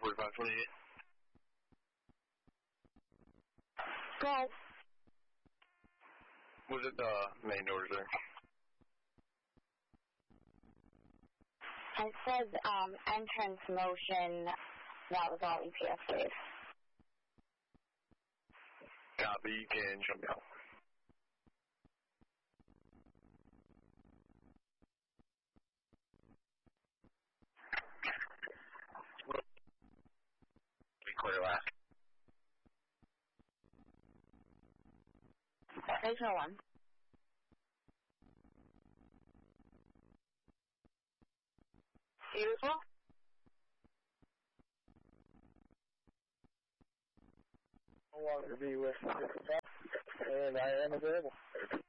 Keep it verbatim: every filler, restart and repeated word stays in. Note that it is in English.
forty-five twenty-eight. Go. Was it the main doors there? It says um, entrance motion. That was all E P S gave. Copy, you can jump out. Be clear last. There's no one. Beautiful. I want to be with and I am available.